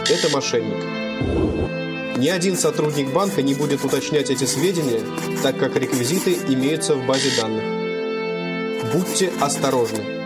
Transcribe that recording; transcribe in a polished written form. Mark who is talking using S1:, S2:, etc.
S1: – это мошенник. Ни один сотрудник банка не будет уточнять эти сведения, так как реквизиты имеются в базе данных. Будьте осторожны.